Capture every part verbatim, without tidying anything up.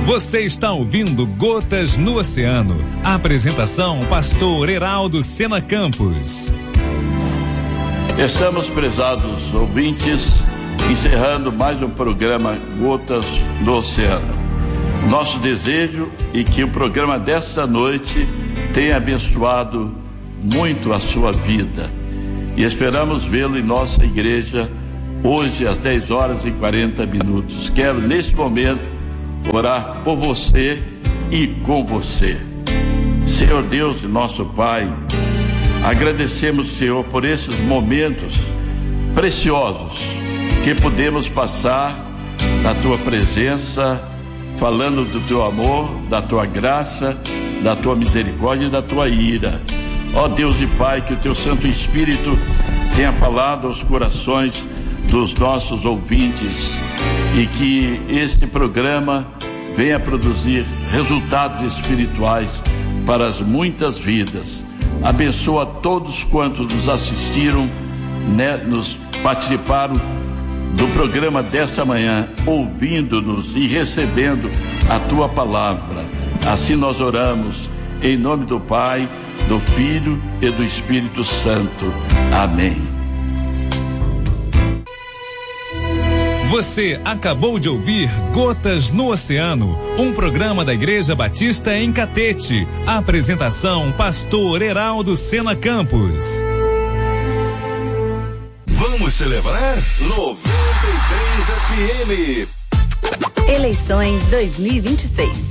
Você está ouvindo Gotas no Oceano. A apresentação, pastor Heraldo Sena Campos. Estamos, prezados ouvintes, encerrando mais um programa Gotas no Oceano. Nosso desejo é que o programa desta noite tenha abençoado muito a sua vida. E esperamos vê-lo em nossa igreja hoje às dez horas e quarenta minutos. Quero, neste momento, orar por você e com você. Senhor Deus e nosso Pai, agradecemos, Senhor, por esses momentos preciosos que podemos passar na Tua presença, falando do Teu amor, da Tua graça, da Tua misericórdia e da Tua ira. Ó Deus e Pai, que o Teu Santo Espírito tenha falado aos corações dos nossos ouvintes e que este programa venha produzir resultados espirituais para as muitas vidas. Abençoa todos quantos nos assistiram, né, nos participaram do programa desta manhã, ouvindo-nos e recebendo a Tua palavra. Assim nós oramos, em nome do Pai, do Filho e do Espírito Santo. Amém. Você acabou de ouvir Gotas no Oceano, um programa da Igreja Batista em Catete. Apresentação, pastor Heraldo Sena Campos. Vamos celebrar noventa e três F M. Eleições dois mil e vinte e seis.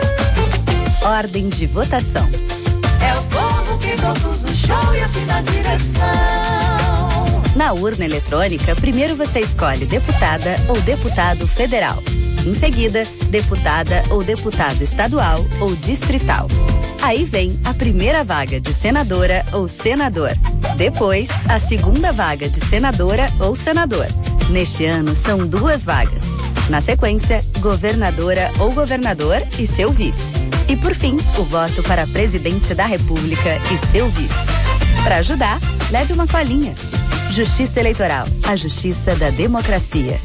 Ordem de votação. É o povo que conduz o show e assina a direção. Na urna eletrônica, primeiro você escolhe deputada ou deputado federal. Em seguida, deputada ou deputado estadual ou distrital. Aí vem a primeira vaga de senadora ou senador. Depois, a segunda vaga de senadora ou senador. Neste ano, são duas vagas. Na sequência, governadora ou governador e seu vice. E por fim, o voto para presidente da República e seu vice. Para ajudar, leve uma colinha. Justiça Eleitoral, a justiça da democracia.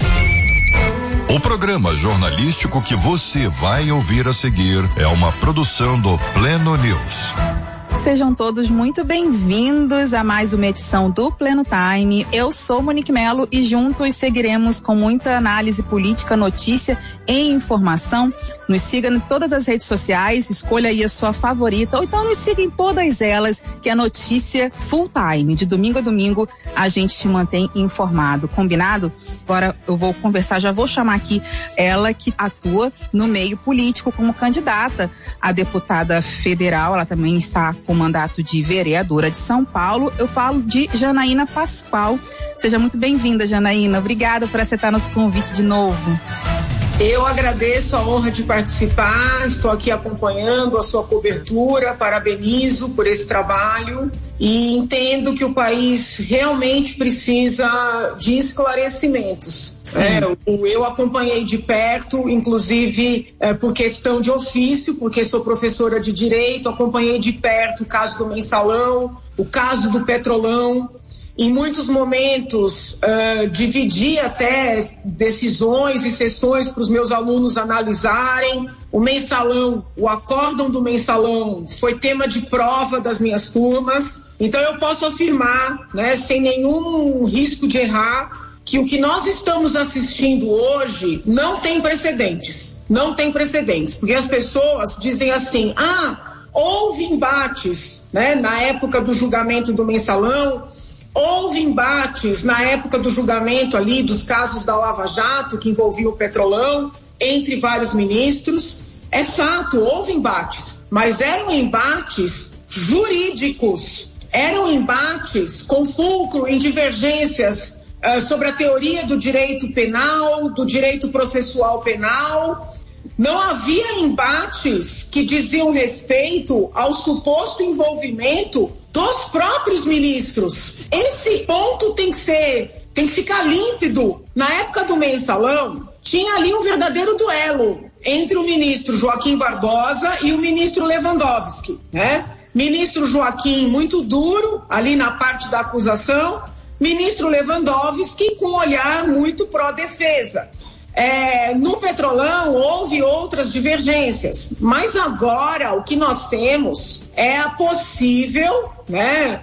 O programa jornalístico que você vai ouvir a seguir é uma produção do Pleno News. Sejam todos muito bem-vindos a mais uma edição do Pleno Time. Eu sou Monique Melo e juntos seguiremos com muita análise política, notícia e informação. Nos siga em todas as redes sociais, escolha aí a sua favorita, ou então nos siga em todas elas, que é notícia full time. De domingo a domingo a gente te mantém informado, combinado? Agora eu vou conversar, já vou chamar aqui ela que atua no meio político como candidata a deputada federal. Ela também está com mandato de vereadora de São Paulo. Eu falo de Janaína Pascoal. Seja muito bem-vinda, Janaína. Obrigada por aceitar nosso convite de novo. Eu agradeço a honra de participar, estou aqui acompanhando a sua cobertura, parabenizo por esse trabalho e entendo que o país realmente precisa de esclarecimentos. É, eu acompanhei de perto, inclusive é, por questão de ofício, porque sou professora de direito, acompanhei de perto o caso do Mensalão, o caso do Petrolão. Em muitos momentos, uh, dividi até decisões e sessões para os meus alunos analisarem. O mensalão, o acórdão do mensalão foi tema de prova das minhas turmas. Então eu posso afirmar, né, sem nenhum risco de errar, que o que nós estamos assistindo hoje não tem precedentes. Não tem precedentes, porque as pessoas dizem assim, ah, houve embates, né, na época do julgamento do mensalão. Houve embates na época do julgamento ali dos casos da Lava Jato, que envolvia o Petrolão, entre vários ministros. É fato, houve embates, mas eram embates jurídicos, eram embates com fulcro em divergências uh, sobre a teoria do direito penal, do direito processual penal. Não havia embates que diziam respeito ao suposto envolvimento dos próprios ministros. Esse ponto tem que ser, tem que ficar límpido. Na época do mensalão, tinha ali um verdadeiro duelo entre o ministro Joaquim Barbosa e o ministro Lewandowski, né? Ministro Joaquim muito duro, ali na parte da acusação, ministro Lewandowski com um olhar muito pró-defesa. É, no Petrolão houve outras divergências, mas agora o que nós temos é a possível, né,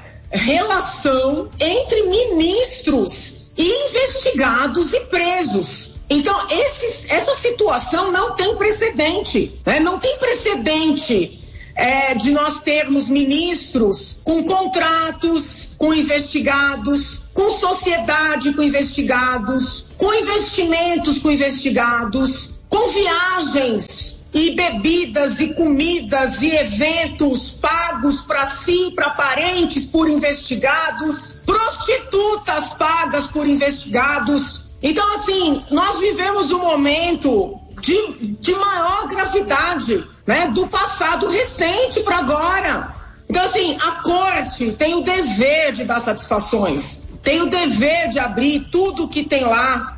relação entre ministros e investigados e presos. Então, esses, essa situação não tem precedente, né? Não tem precedente é, de nós termos ministros com contratos com investigados, com sociedade com investigados, com investimentos com investigados, com viagens e bebidas e comidas e eventos pagos para si e para parentes por investigados, prostitutas pagas por investigados. Então, assim, nós vivemos um momento de, de maior gravidade, né, do passado recente para agora. Então, assim, a corte tem o dever de dar satisfações, tem o dever de abrir tudo que tem lá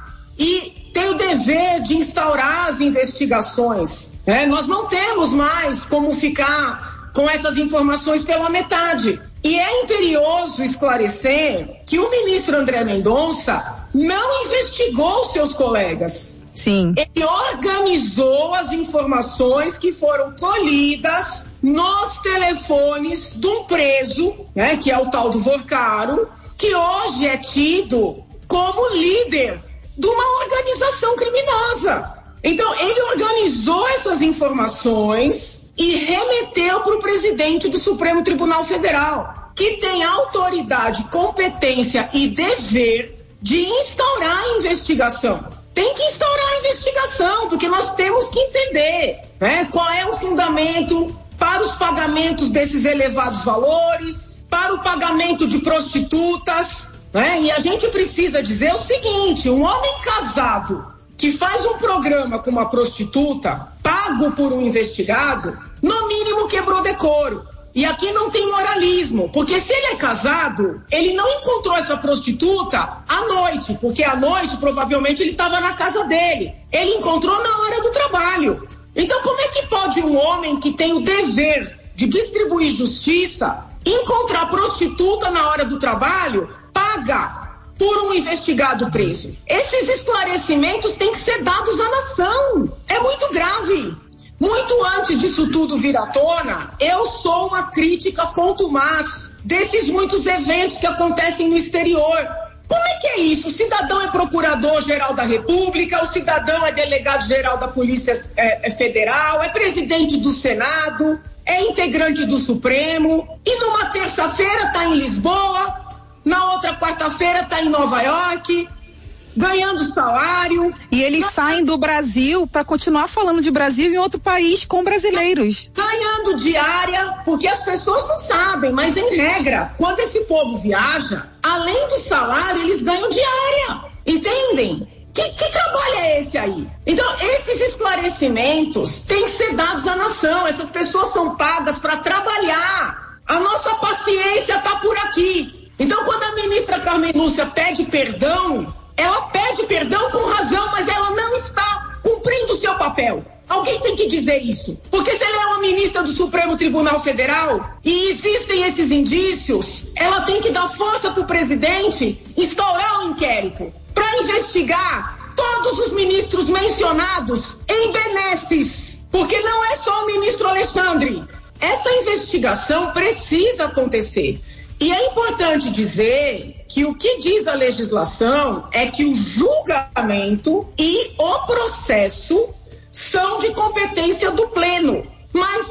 e tem o dever de instaurar as investigações, né? Nós não temos mais como ficar com essas informações pela metade. E é imperioso esclarecer que o ministro André Mendonça não investigou seus colegas. Sim. Ele organizou as informações que foram colhidas nos telefones de um preso, né, que é o tal do Vorcaro, que hoje é tido como líder de uma organização criminosa. Então, ele organizou essas informações e remeteu para o presidente do Supremo Tribunal Federal, que tem autoridade, competência e dever de instaurar a investigação. Tem que instaurar a investigação, porque nós temos que entender, né, qual é o fundamento para os pagamentos desses elevados valores, para o pagamento de prostitutas, né? E a gente precisa dizer o seguinte: um homem casado que faz um programa com uma prostituta, pago por um investigado, no mínimo quebrou decoro. E aqui não tem moralismo, porque se ele é casado, ele não encontrou essa prostituta à noite, porque à noite provavelmente ele estava na casa dele. Ele encontrou na hora do trabalho. Então, como é que pode um homem que tem o dever de distribuir justiça encontrar prostituta na hora do trabalho, paga por um investigado preso? Esses esclarecimentos têm que ser dados à nação. É muito grave. Muito antes disso tudo vir à tona, eu sou uma crítica contumaz desses muitos eventos que acontecem no exterior. Como é que é isso? O cidadão é procurador-geral da República, o cidadão é delegado-geral da Polícia é, é Federal, é presidente do Senado, é integrante do Supremo, e numa terça-feira está em Lisboa, na outra quarta-feira está em Nova York, ganhando salário. E eles saem do Brasil para continuar falando de Brasil em outro país com brasileiros. Ganhando diária, porque as pessoas não sabem, mas em regra, quando esse povo viaja, além do salário, eles ganham diária. Entendem? Que, que trabalho é esse aí? Então, esses esclarecimentos têm que ser dados à nação. Essas pessoas são pagas para trabalhar. A nossa paciência está por aqui. Então, quando a ministra Carmen Lúcia pede perdão, ela pede perdão com razão, mas ela não está cumprindo o seu papel. Alguém tem que dizer isso. Porque se ela é uma ministra do Supremo Tribunal Federal e existem esses indícios, ela tem que dar força para o presidente instaurar um inquérito para investigar todos os ministros mencionados em benesses. Porque não é só o ministro Alexandre. Essa investigação precisa acontecer. E é importante dizer que o que diz a legislação é que o julgamento e o processo são de competência do Pleno. Mas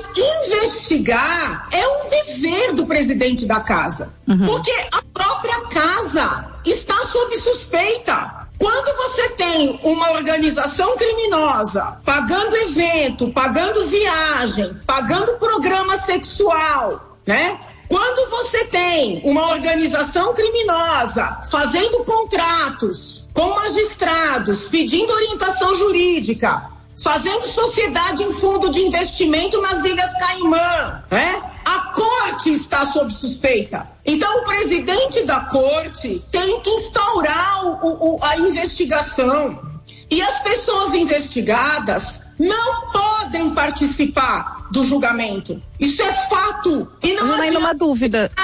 investigar é um dever do presidente da casa. Uhum. Porque a própria casa está sob suspeita. Quando você tem uma organização criminosa pagando evento, pagando viagem, pagando programa sexual, né? Quando você tem uma organização criminosa fazendo contratos com magistrados, pedindo orientação jurídica, fazendo sociedade em fundo de investimento nas Ilhas Caimã, né? A corte está sob suspeita. Então, o presidente da corte tem que instaurar o, o, a investigação. E as pessoas investigadas não podem participar do julgamento. Isso é fato. E não há uma dúvida.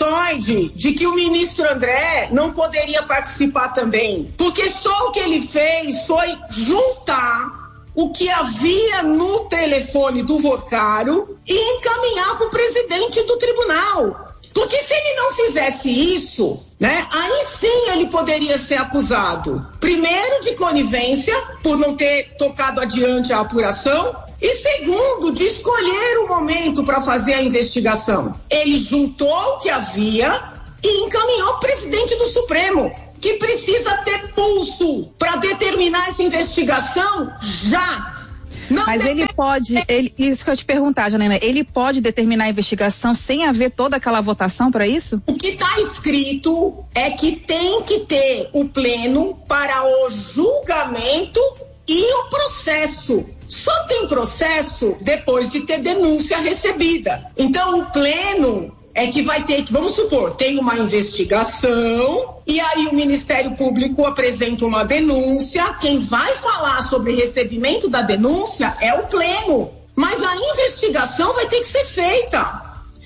factoide de que o ministro André não poderia participar também, porque só o que ele fez foi juntar o que havia no telefone do Vocaro e encaminhar para o presidente do tribunal. Porque se ele não fizesse isso, né, aí sim ele poderia ser acusado, primeiro, de conivência, por não ter tocado adiante a apuração, e segundo, de escolher o momento para fazer a investigação. Ele juntou o que havia e encaminhou para o presidente do Supremo, que precisa ter pulso para determinar essa investigação já. Não Mas ele pode, ele, isso que eu te perguntar, Janaína, ele pode determinar a investigação sem haver toda aquela votação para isso? O que está escrito é que tem que ter o pleno para o julgamento e o processo. Só tem processo depois de ter denúncia recebida. Então o pleno é que vai ter que, vamos supor, tem uma investigação e aí o Ministério Público apresenta uma denúncia. Quem vai falar sobre recebimento da denúncia é o pleno. Mas a investigação vai ter que ser feita.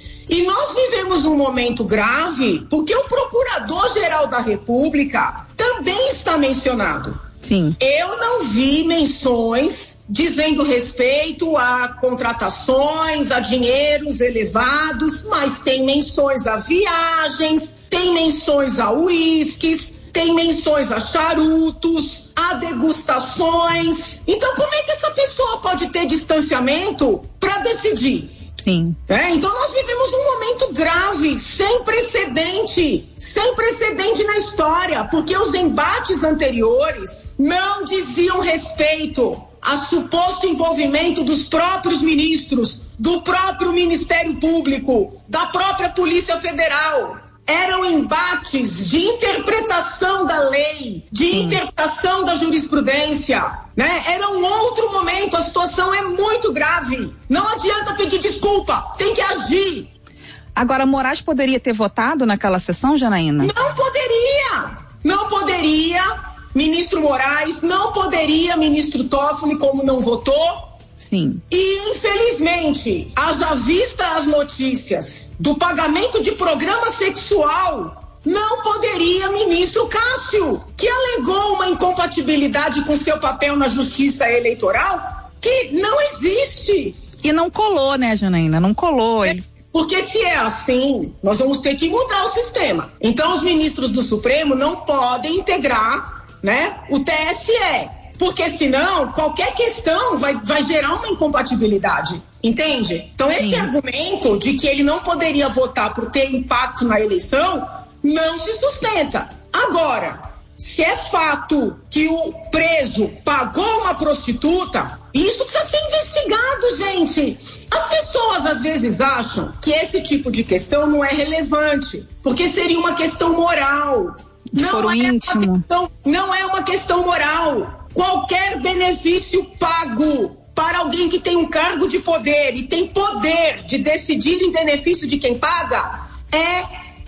E nós vivemos um momento grave porque o Procurador-Geral da República também está mencionado. Sim. Eu não vi menções dizendo respeito a contratações, a dinheiros elevados, mas tem menções a viagens, tem menções a uísques, tem menções a charutos, a degustações. Então, como é que essa pessoa pode ter distanciamento para decidir? Sim. É, então nós vivemos um momento grave, sem precedente, sem precedente na história, porque os embates anteriores não diziam respeito a suposto envolvimento dos próprios ministros, do próprio Ministério Público, da própria Polícia Federal. Eram embates de interpretação da lei, de Sim. interpretação da jurisprudência, né? Era um outro momento, a situação é muito grave. Não adianta pedir desculpa, tem que agir. Agora, Moraes poderia ter votado naquela sessão, Janaína? Não poderia, não poderia. Ministro Moraes não poderia, ministro Toffoli, como não votou. Sim. E, infelizmente, haja vista as notícias do pagamento de programa sexual, não poderia ministro Cássio, que alegou uma incompatibilidade com seu papel na justiça eleitoral, que não existe. E não colou, né, Janaína? Não colou. Ele... Porque se é assim, nós vamos ter que mudar o sistema. Então, os ministros do Supremo não podem integrar, né, o T S E, porque senão qualquer questão vai, vai gerar uma incompatibilidade, entende? Então esse Sim. argumento de que ele não poderia votar por ter impacto na eleição não se sustenta. Agora, se é fato que o preso pagou uma prostituta, isso precisa ser investigado, gente. As pessoas às vezes acham que esse tipo de questão não é relevante, porque seria uma questão moral. Não é, questão, não é uma questão moral. Qualquer benefício pago para alguém que tem um cargo de poder e tem poder de decidir em benefício de quem paga é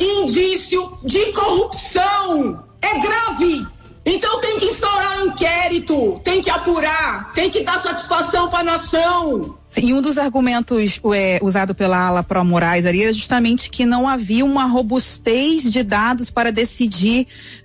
indício de corrupção. É grave. Então tem que instaurar um inquérito, tem que apurar, tem que dar satisfação para a nação. E um dos argumentos é, usado pela ala pró-Moraes ali era justamente que não havia uma robustez de dados para decidir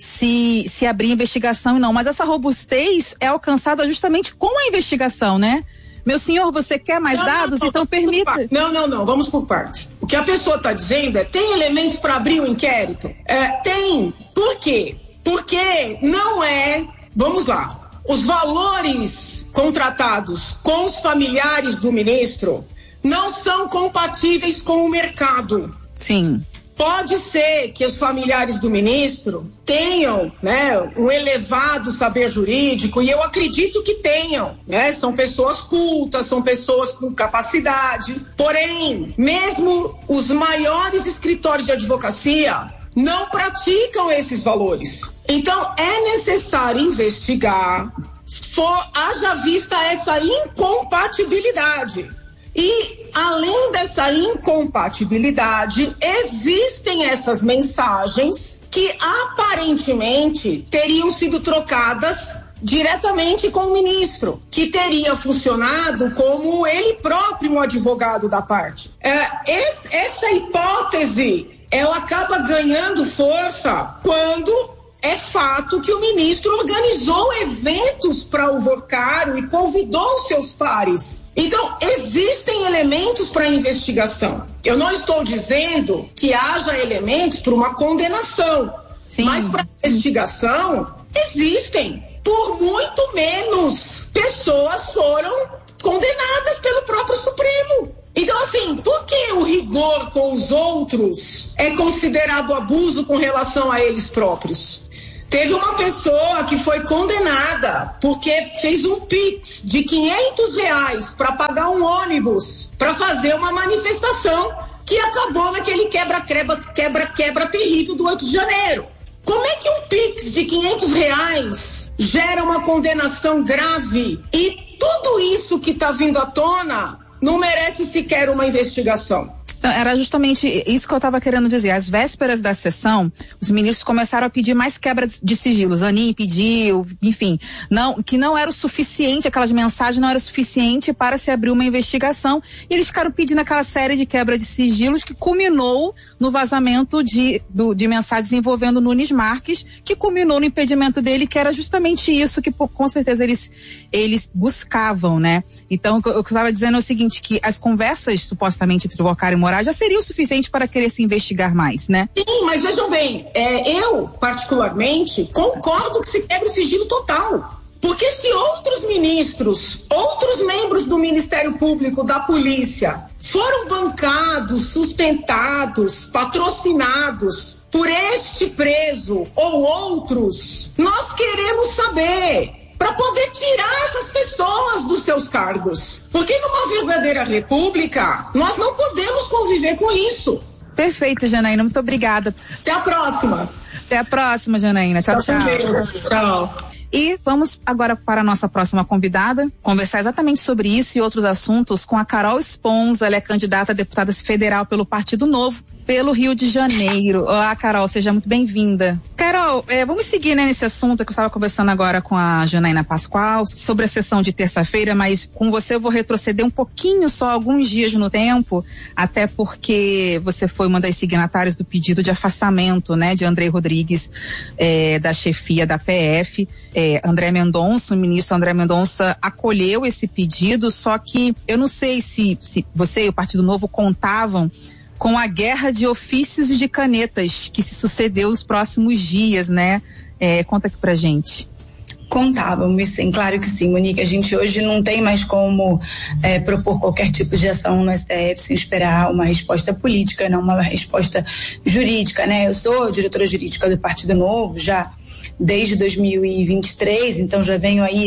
se, se abrir investigação ou não. Mas essa robustez é alcançada justamente com a investigação, né? Meu senhor, você quer mais não, dados? Não, então permita. Não, não, não, vamos por partes. O que a pessoa está dizendo é, tem elementos para abrir o inquérito? É, tem. Por quê? Porque não é, vamos lá, os valores contratados com os familiares do ministro não são compatíveis com o mercado. Sim. Pode ser que os familiares do ministro tenham, né, um elevado saber jurídico, e eu acredito que tenham, né? São pessoas cultas, são pessoas com capacidade. Porém, mesmo os maiores escritórios de advocacia não praticam esses valores. Então, é necessário investigar, for, haja vista essa incompatibilidade. E, além dessa incompatibilidade, existem essas mensagens que aparentemente teriam sido trocadas diretamente com o ministro, que teria funcionado como ele próprio um advogado da parte. É, esse, essa hipótese ela acaba ganhando força quando é fato que o ministro organizou eventos para o Vorcaro e convidou seus pares. Então, existem elementos para investigação. Eu não estou dizendo que haja elementos para uma condenação, Sim. mas para investigação existem. Por muito menos pessoas foram condenadas pelo próprio Supremo. Então, assim, por que o rigor com os outros é considerado abuso com relação a eles próprios? Teve uma pessoa que foi condenada porque fez um Pix de quinhentos reais para pagar um ônibus para fazer uma manifestação que acabou naquele quebra-quebra, quebra-quebra terrível do oito de janeiro. Como é que um Pix de quinhentos reais gera uma condenação grave e tudo isso que está vindo à tona não merece sequer uma investigação? Era justamente isso que eu estava querendo dizer. Às vésperas da sessão, os ministros começaram a pedir mais quebra de sigilos. Zanin pediu, enfim, não, que não era o suficiente, aquelas mensagens não era o suficiente para se abrir uma investigação. E eles ficaram pedindo aquela série de quebra de sigilos que culminou no vazamento de, do, de mensagens envolvendo Nunes Marques, que culminou no impedimento dele, que era justamente isso que com certeza eles, eles buscavam, né? Então, eu estava dizendo é o seguinte, que as conversas supostamente entre Vorcaro e Moraes já seria o suficiente para querer se investigar mais, né? Sim, mas vejam bem, é, eu, particularmente, concordo que se quebra o sigilo total. Porque se outros ministros, outros membros do Ministério Público, da Polícia, foram bancados, sustentados, patrocinados por este preso ou outros, nós queremos saber para poder tirar essas pessoas dos seus cargos. Porque numa verdadeira república, nós não podemos conviver com isso. Perfeito, Janaína, muito obrigada. Até a próxima. Até a próxima, Janaína. Tchau, tchau. Tchau. Tchau. E vamos agora para a nossa próxima convidada, conversar exatamente sobre isso e outros assuntos com a Carol Esponza. Ela é candidata a deputada federal pelo Partido Novo, pelo Rio de Janeiro. Olá, Carol, seja muito bem-vinda. Carol, é, vamos seguir, né, nesse assunto que eu estava conversando agora com a Janaína Pascoal sobre a sessão de terça-feira, mas com você eu vou retroceder um pouquinho, só alguns dias no tempo, até porque você foi uma das signatárias do pedido de afastamento, né, de André Rodrigues, é, da chefia da P F. É, André Mendonça, o ministro André Mendonça acolheu esse pedido, só que eu não sei se, se você e o Partido Novo contavam com a guerra de ofícios e de canetas que se sucedeu nos próximos dias, né? É, conta aqui pra gente. Contávamos, sim, claro que sim, Monique. A gente hoje não tem mais como é, propor qualquer tipo de ação no S T F sem esperar uma resposta política, não uma resposta jurídica, né? Eu sou diretora jurídica do Partido Novo já desde dois mil e vinte e três, então já venho aí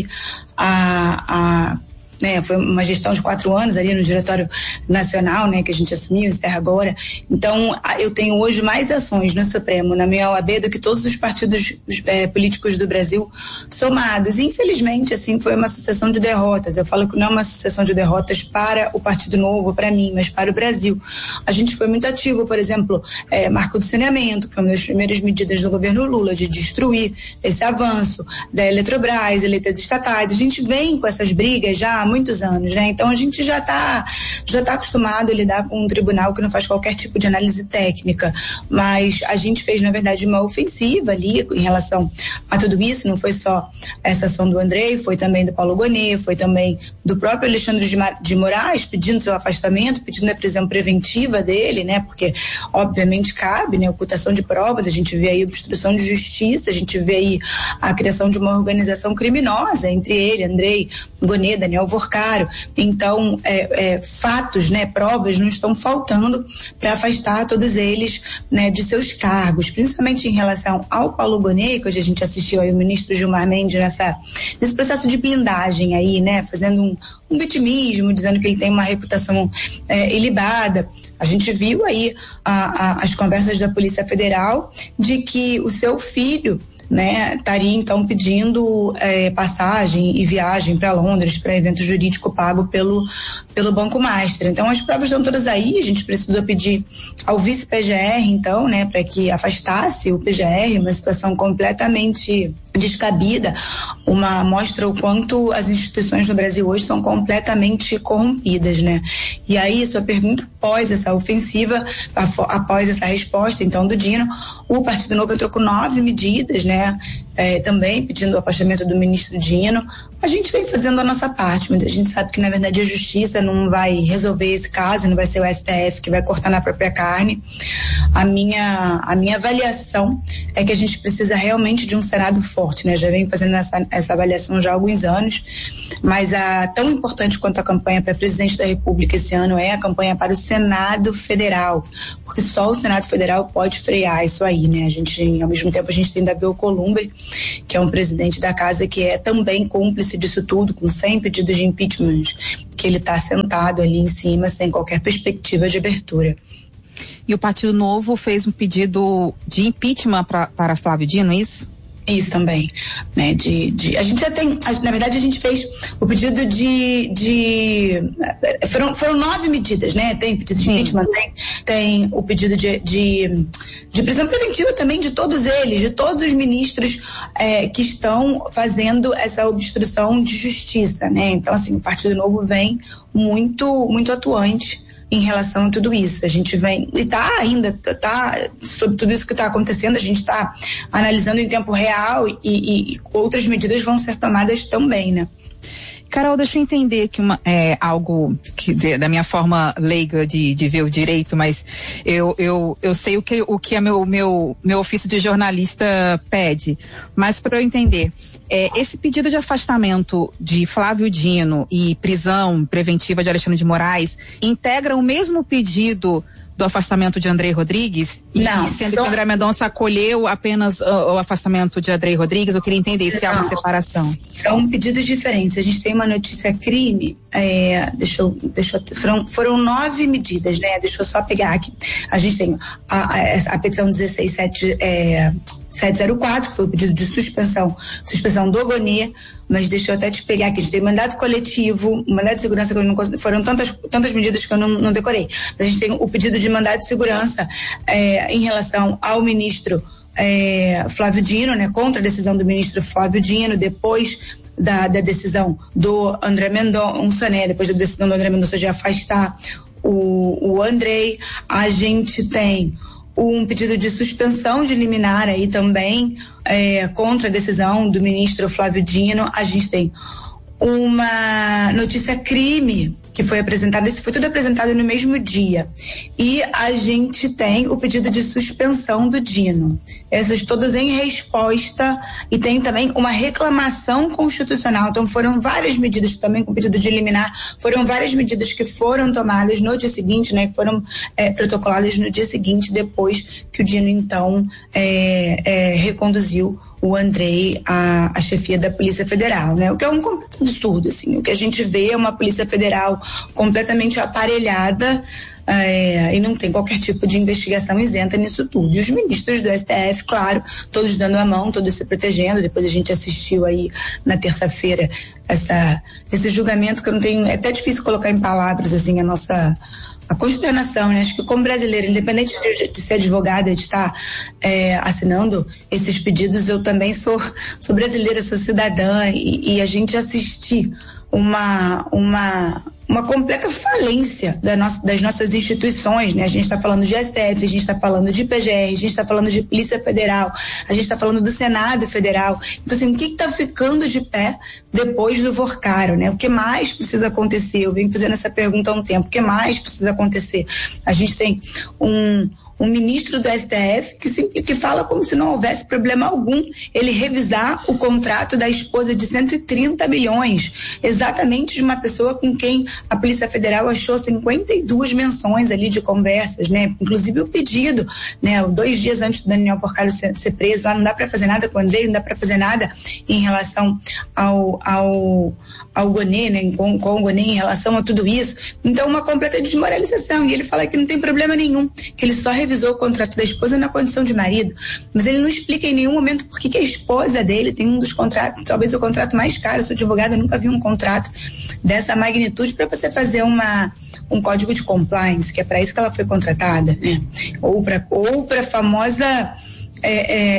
a, a né, foi uma gestão de quatro anos ali no Diretório Nacional, né, que a gente assumiu, encerra agora. Então, eu tenho hoje mais ações no Supremo, na minha O A B, do que todos os partidos é, políticos do Brasil somados. E, infelizmente, assim, foi uma sucessão de derrotas. Eu falo que não é uma sucessão de derrotas para o Partido Novo, para mim, mas para o Brasil. A gente foi muito ativo, por exemplo, é, Marco do Saneamento, que foi uma das primeiras medidas do governo Lula, de destruir esse avanço da Eletrobras, eleitas estatais. A gente vem com essas brigas já há muitos anos, né? Então a gente já está já tá acostumado a lidar com um tribunal que não faz qualquer tipo de análise técnica, mas a gente fez, na verdade, uma ofensiva ali em relação a tudo isso. Não foi só essa ação do André, foi também do Paulo Gonet, foi também do próprio Alexandre de, Mar- de Moraes pedindo seu afastamento, pedindo a prisão preventiva dele, né? Porque obviamente cabe, né? Ocultação de provas, a gente vê aí obstrução de justiça, a gente vê aí a criação de uma organização criminosa entre ele, André Gonet, Daniel Vorcaro. Então, é, é, fatos, né, provas não estão faltando para afastar todos eles, né, de seus cargos, principalmente em relação ao Paulo Gonet, que hoje a gente assistiu aí o ministro Gilmar Mendes nessa, nesse processo de blindagem aí, né, fazendo um, um vitimismo, dizendo que ele tem uma reputação é, ilibada. A gente viu aí a, a, as conversas da Polícia Federal de que o seu filho né, estaria então pedindo é, passagem e viagem para Londres para evento jurídico pago pelo, pelo Banco Master. Então as provas estão todas aí, a gente precisou pedir ao vice-P G R, então, né, para que afastasse o P G R, uma situação completamente descabida, uma mostra o quanto as instituições no Brasil hoje são completamente corrompidas, né? E aí, sua pergunta, após essa ofensiva, após essa resposta, então, do Dino, o Partido Novo entrou com nove medidas, né? É, também pedindo o afastamento do ministro Dino. A gente vem fazendo a nossa parte, mas a gente sabe que, na verdade, a justiça não vai resolver esse caso, não vai ser o S T F que vai cortar na própria carne. A minha, a minha avaliação é que a gente precisa realmente de um Senado forte, né? Já venho fazendo essa, essa avaliação já há alguns anos, mas a, tão importante quanto a campanha para presidente da República esse ano é a campanha para o Senado Federal, porque só o Senado Federal pode frear isso aí, né? A gente, ao mesmo tempo, a gente tem Davi Alcolumbre, que é um presidente da casa que é também cúmplice disso tudo, com cem pedidos de impeachment, que ele está sentado ali em cima sem qualquer perspectiva de abertura. E o Partido Novo fez um pedido de impeachment pra, para Flávio Dino, é isso? Isso também, né, de, de, a gente já tem, na verdade a gente fez o pedido de, de foram, foram nove medidas, né, tem pedido de impeachment, tem, tem o pedido de, de, de prisão preventiva também de todos eles, de todos os ministros é, que estão fazendo essa obstrução de justiça, né, então assim, o Partido Novo vem muito, muito atuante em relação a tudo isso. A gente vem, e tá ainda, tá, sobre tudo isso que está acontecendo, a gente está analisando em tempo real e, e, e outras medidas vão ser tomadas também, né? Carol, deixa eu entender que uma, é algo que de, da minha forma leiga de, de ver o direito, mas eu, eu, eu sei o que, o que é meu, meu, meu ofício de jornalista pede, mas para eu entender, é, esse pedido de afastamento de Flávio Dino e prisão preventiva de Alexandre de Moraes integra o mesmo pedido do afastamento de Andrei Rodrigues? Não. E sendo só... que André Mendonça acolheu apenas uh, o afastamento de Andrei Rodrigues, eu queria entender se há uma separação. São pedidos diferentes. A gente tem uma notícia crime, é, deixa eu, deixa eu, foram, foram nove medidas, né? Deixa eu só pegar aqui. A gente tem a, a, a petição dezesseis setecentos e quatro, que foi o pedido de suspensão, suspensão do Gonê, mas deixa eu até te pegar aqui. A gente tem mandato coletivo, mandato de segurança, que eu não consegui, foram tantas, tantas medidas que eu não, não decorei. A gente tem o pedido de mandato de segurança é, em relação ao ministro é, Flávio Dino, né, contra a decisão do ministro Flávio Dino, depois da, da decisão do André Mendonça, né, depois da decisão do André Mendonça de afastar o, o Andrei. A gente tem um pedido de suspensão de liminar aí também é, contra a decisão do ministro Flávio Dino. A gente tem uma notícia crime que foi apresentada, isso foi tudo apresentado no mesmo dia, e a gente tem o pedido de suspensão do Dino, essas todas em resposta, e tem também uma reclamação constitucional. Então foram várias medidas também com pedido de liminar, foram várias medidas que foram tomadas no dia seguinte, né, que foram é, protocoladas no dia seguinte, depois que o Dino então é, é, reconduziu o Andrei à, à chefia da Polícia Federal, né? O que é um completo absurdo, assim. O que a gente vê é uma Polícia Federal completamente aparelhada é, e não tem qualquer tipo de investigação isenta nisso tudo. E os ministros do S T F, claro, todos dando a mão, todos se protegendo. Depois a gente assistiu aí na terça-feira essa, esse julgamento que eu não tenho, é até difícil colocar em palavras, assim, a nossa... a consternação, né? Acho que como brasileira, independente de, de ser advogada, de estar é, assinando esses pedidos, eu também sou, sou brasileira, sou cidadã, e, e a gente assistir uma, uma, uma completa falência da nossa, das nossas instituições, né? A gente está falando de S T F, a gente está falando de P G R, a gente está falando de Polícia Federal, a gente está falando do Senado Federal. Então, assim, o que está ficando de pé depois do Vorcaro, né? O que mais precisa acontecer? Eu venho fazendo essa pergunta há um tempo. O que mais precisa acontecer? A gente tem um... um ministro do S T F que, simples, que fala como se não houvesse problema algum ele revisar o contrato da esposa de cento e trinta milhões, exatamente de uma pessoa com quem a Polícia Federal achou cinquenta e duas menções ali de conversas, né? Inclusive o pedido, né? Dois dias antes do Daniel Vorcaro ser, ser preso, lá não dá para fazer nada com o Andrei, não dá para fazer nada em relação ao, ao ao Gonê, né, com, com o Gonê em relação a tudo isso. Então, uma completa desmoralização. E ele fala que não tem problema nenhum, que ele só revisou o contrato da esposa na condição de marido. Mas ele não explica em nenhum momento por que, que a esposa dele tem um dos contratos, talvez o contrato mais caro. Eu sou advogada, eu nunca vi um contrato dessa magnitude para você fazer uma, um código de compliance, que é para isso que ela foi contratada, né? Ou para ou para famosa É,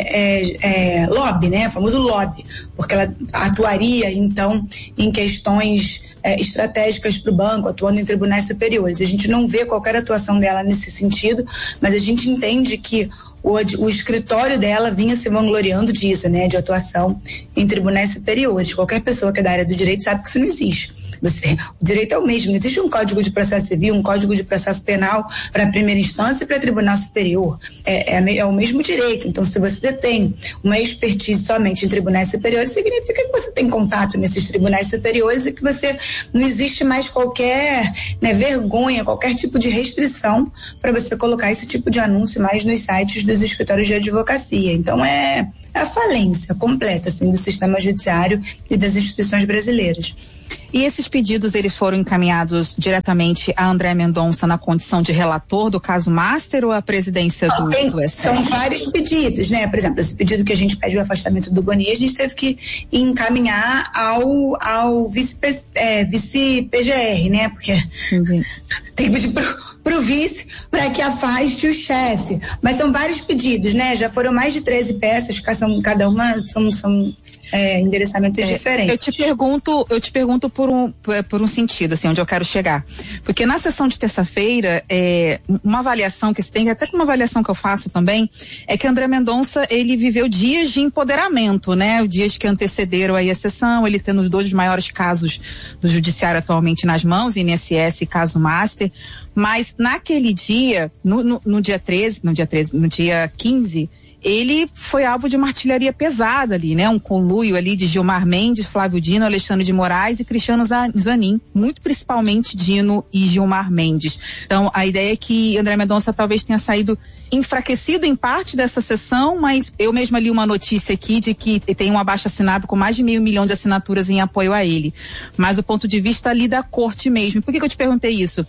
é, é, é, lobby, né? O famoso lobby, porque ela atuaria então em questões é, estratégicas para o banco, atuando em tribunais superiores. A gente não vê qualquer atuação dela nesse sentido, mas a gente entende que o, o escritório dela vinha se vangloriando disso, né? De atuação em tribunais superiores. Qualquer pessoa que é da área do direito sabe que isso não existe. Você, o direito é o mesmo, não existe um código de processo civil, um código de processo penal para a primeira instância e para tribunal superior. É, é, é o mesmo direito. Então, se você tem uma expertise somente em tribunais superiores, significa que você tem contato nesses tribunais superiores e que você não existe mais qualquer, né, vergonha, qualquer tipo de restrição para você colocar esse tipo de anúncio mais nos sites dos escritórios de advocacia. Então, é, é a falência completa, assim, do sistema judiciário e das instituições brasileiras. E esses pedidos, eles foram encaminhados diretamente a André Mendonça na condição de relator do caso Master ou a presidência do, Tem, do S T F? São vários pedidos, né? Por exemplo, esse pedido que a gente pede o afastamento do Boni, a gente teve que encaminhar ao, ao vice, é, vice-P G R, né? Porque Entendi. Tem que pedir pro, pro vice para que afaste o chefe. Mas são vários pedidos, né? Já foram mais de treze peças, cada uma são... são É, endereçamentos é, diferentes. Eu te pergunto, eu te pergunto por um, por um sentido, assim, onde eu quero chegar. Porque na sessão de terça-feira, é, uma avaliação que se tem, até uma avaliação que eu faço também, é que André Mendonça, ele viveu dias de empoderamento, né? Dias que antecederam aí a sessão, ele tendo os dois maiores casos do judiciário atualmente nas mãos, I N S S e caso Master. Mas naquele dia, no, no, no dia treze, no dia treze, no dia quinze, ele foi alvo de uma artilharia pesada ali, né? Um conluio ali de Gilmar Mendes, Flávio Dino, Alexandre de Moraes e Cristiano Zanin, muito principalmente Dino e Gilmar Mendes. Então, a ideia é que André Mendonça talvez tenha saído enfraquecido em parte dessa sessão, mas eu mesma li uma notícia aqui de que tem um abaixo-assinado com mais de meio milhão de assinaturas em apoio a ele. Mas o ponto de vista ali da corte mesmo. Por que que eu te perguntei isso?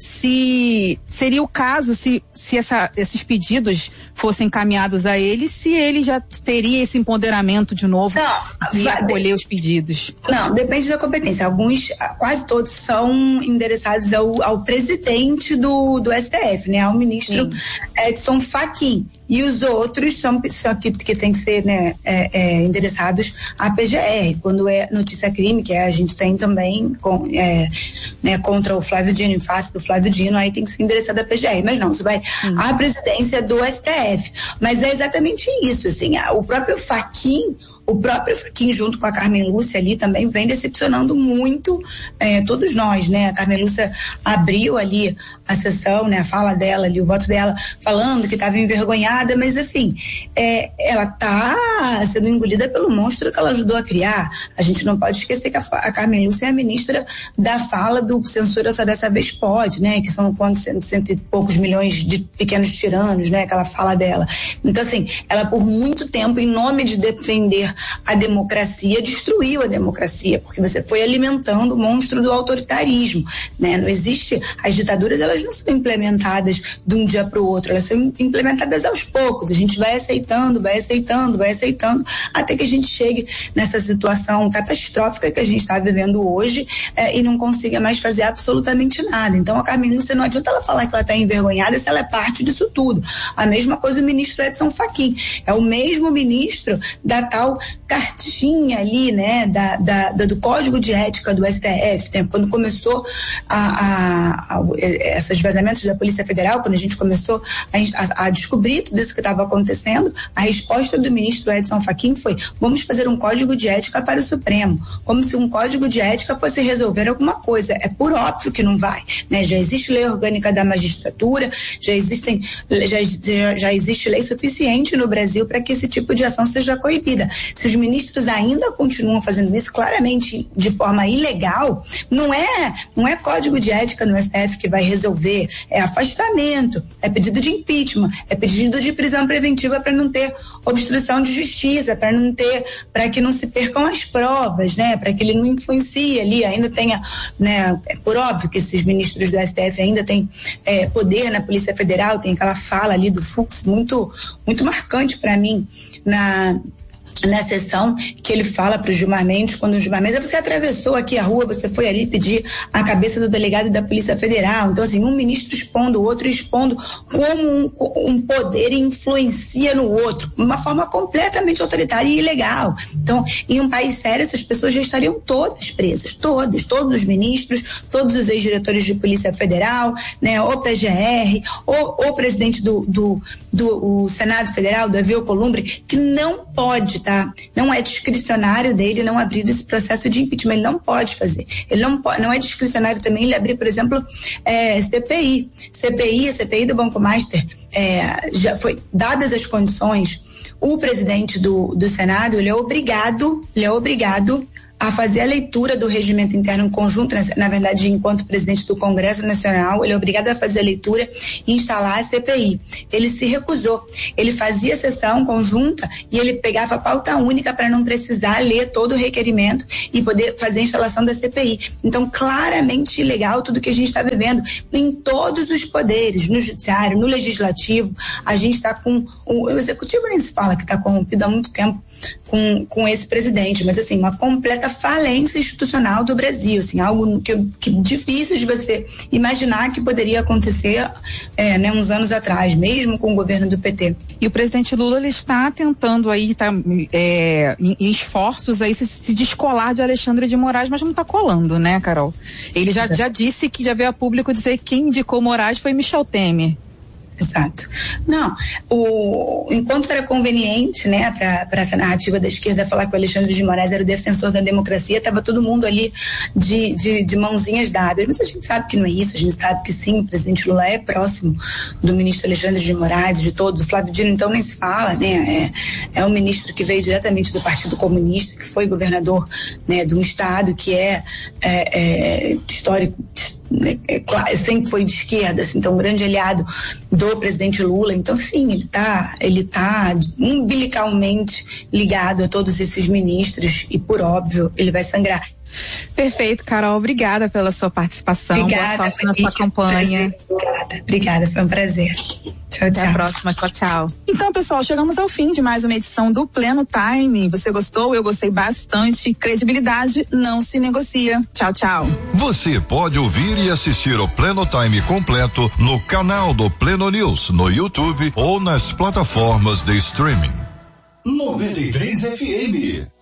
Se seria o caso, se, se essa, esses pedidos fossem encaminhados a ele, se ele já teria esse empoderamento de novo não, de acolher os pedidos. Não, depende da competência. Alguns, quase todos são endereçados ao, ao presidente do, do S T F, né? Ao ministro Sim. Edson Fachin. E os outros são, são que, que tem que ser, né, é, é, endereçados à P G R. Quando é notícia crime, que é, a gente tem também com, é, né, contra o Flávio Dino, em face do Flávio Dino, aí tem que ser endereçado à P G R. Mas não, isso vai Sim. à presidência do S T F. Mas é exatamente isso, assim, o próprio Fachin, o próprio Fachin, junto com a Carmen Lúcia ali, também vem decepcionando muito eh, todos nós, né? A Carmen Lúcia abriu ali a sessão, né? A fala dela ali, o voto dela, falando que estava envergonhada, mas assim, eh, ela tá sendo engolida pelo monstro que ela ajudou a criar. A gente não pode esquecer que a, a Carmen Lúcia é a ministra da fala do Censura Só Dessa Vez Pode, né? Que são quantos, cento, cento e poucos milhões de pequenos tiranos, né? Aquela fala dela. Então, assim, ela por muito tempo, em nome de defender a democracia, destruiu a democracia, porque você foi alimentando o monstro do autoritarismo, né? Não existe, as ditaduras, elas não são implementadas de um dia para o outro, elas são implementadas aos poucos, a gente vai aceitando, vai aceitando, vai aceitando, até que a gente chegue nessa situação catastrófica que a gente está vivendo hoje eh, e não consiga mais fazer absolutamente nada. Então a Carmen Lúcia, não adianta ela falar que ela está envergonhada se ela é parte disso tudo. A mesma coisa o ministro Edson Fachin, é o mesmo ministro da tal cartinha ali, né, da, da, da, do Código de Ética do S T F, né, quando começou a, a, a, esses vazamentos da Polícia Federal, quando a gente começou a, a, a descobrir tudo isso que estava acontecendo, a resposta do ministro Edson Fachin foi: vamos fazer um Código de Ética para o Supremo, como se um Código de Ética fosse resolver alguma coisa. É por óbvio que não vai, né, já existe lei orgânica da magistratura, já existem, já, já, já existe lei suficiente no Brasil para que esse tipo de ação seja coibida. Se os ministros ainda continuam fazendo isso, claramente de forma ilegal, não é, não é código de ética no S T F que vai resolver, é afastamento, é pedido de impeachment, é pedido de prisão preventiva para não ter obstrução de justiça, para não ter, para que não se percam as provas, né? Para que ele não influencie ali, ainda tenha, né? É por óbvio que esses ministros do S T F ainda têm é, poder na Polícia Federal, tem aquela fala ali do Fux muito, muito marcante para mim na na sessão que ele fala para o Gilmar Mendes, quando o Gilmar Mendes, você atravessou aqui a rua, você foi ali pedir a cabeça do delegado da Polícia Federal. Então, assim, um ministro expondo o outro, expondo como um, um poder influencia no outro, de uma forma completamente autoritária e ilegal. Então, em um país sério, essas pessoas já estariam todas presas, todas, todos os ministros, todos os ex-diretores de Polícia Federal, né, o P G R, o, o presidente do, do, do o Senado Federal, Davi Alcolumbre, que não pode, tá? Não é discricionário dele não abrir esse processo de impeachment, ele não pode fazer. Ele não pode, não é discricionário também ele abrir, por exemplo, é, C P I. C P I, a C P I do Banco Master, é, já foi, dadas as condições, o presidente do, do Senado, ele é obrigado, ele é obrigado a fazer a leitura do regimento interno conjunto, na, na verdade, enquanto presidente do Congresso Nacional, ele é obrigado a fazer a leitura e instalar a C P I. Ele se recusou. Ele fazia a sessão conjunta e ele pegava a pauta única para não precisar ler todo o requerimento e poder fazer a instalação da C P I. Então, claramente ilegal tudo que a gente está vivendo em todos os poderes, no judiciário, no legislativo. A gente está com o, o executivo nem se fala que está corrompido há muito tempo com, com esse presidente, mas assim, uma completa falência institucional do Brasil, assim, algo que, que difícil de você imaginar que poderia acontecer é, né, uns anos atrás, mesmo com o governo do P T. E o presidente Lula, ele está tentando aí, tá, é, em, em esforços aí se, se descolar de Alexandre de Moraes, mas não está colando, né, Carol? Ele já, já disse que já veio a público dizer que quem indicou Moraes foi Michel Temer. Exato. Não, o, enquanto era conveniente, né, para essa narrativa da esquerda falar que o Alexandre de Moraes era o defensor da democracia, estava todo mundo ali de, de, de mãozinhas dadas. Mas a gente sabe que não é isso, a gente sabe que sim, o presidente Lula é próximo do ministro Alexandre de Moraes, de todos. O Flávio Dino, então, nem se fala, né, é, é um ministro que veio diretamente do Partido Comunista, que foi governador, né, de um estado que é, é, é histórico, É, é, sempre foi de esquerda, assim, então um grande aliado do presidente Lula. Então sim, ele está ele tá umbilicalmente ligado a todos esses ministros e, por óbvio, ele vai sangrar. Perfeito, Carol, obrigada pela sua participação. Obrigada, boa sorte na sua campanha. Obrigada, obrigada, foi um prazer. Tchau, Até tchau. a próxima, tchau, tchau. Então, pessoal, chegamos ao fim de mais uma edição do Pleno Time. Você gostou? Eu gostei bastante. Credibilidade não se negocia. Tchau, tchau. Você pode ouvir e assistir o Pleno Time completo no canal do Pleno News, no YouTube ou nas plataformas de streaming. noventa e três F M